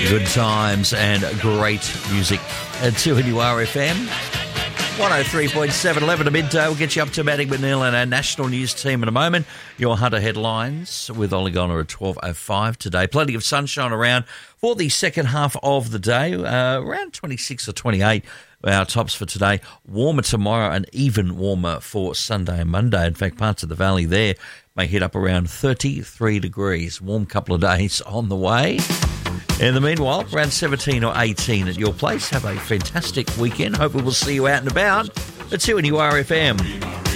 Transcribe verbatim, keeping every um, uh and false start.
Good times and great music at two N U R F M. one oh three point seven, eleven to midday. We'll get you up to Maddie McNeil and our national news team in a moment. Your Hunter headlines with Ollie Gonner at twelve oh five today. Plenty of sunshine around for the second half of the day. Uh, around twenty-six or twenty-eight. Our tops for today. Warmer tomorrow and even warmer for Sunday and Monday. In fact, parts of the valley there may hit up around thirty-three degrees. Warm couple of days on the way. In the meanwhile, around seventeen or eighteen at your place. Have a fantastic weekend. Hope we will see you out and about at two N U R F M.